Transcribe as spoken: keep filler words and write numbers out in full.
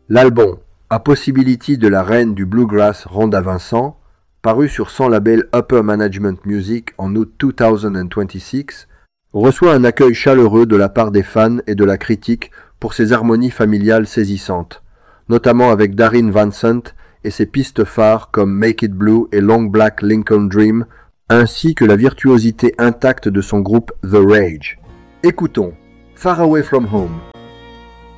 L'album A Possibility de la reine du bluegrass Rhonda Vincent, paru sur son label Upper Management Music en août deux mille vingt-six, reçoit un accueil chaleureux de la part des fans et de la critique pour ses harmonies familiales saisissantes, notamment avec Darin Vincent et ses pistes phares comme Make It Blue et Long Black Lincoln Dream, ainsi que la virtuosité intacte de son groupe The Rage. Écoutons Far Away From Home.